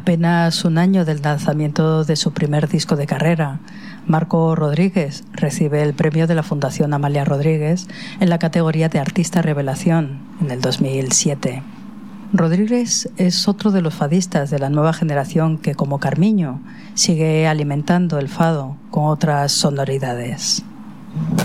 apenas un año del lanzamiento de su primer disco de carrera, Marco Rodríguez recibe el premio de la Fundación Amalia Rodríguez en la categoría de Artista Revelación en el 2007. Rodríguez es otro de los fadistas de la nueva generación que, como Carmiño, sigue alimentando el fado con otras sonoridades.